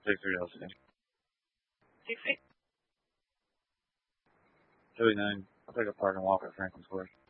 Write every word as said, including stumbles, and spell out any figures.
Take three L C. Six eight. Joey nine. I'll take a park and walk at Franklin Square.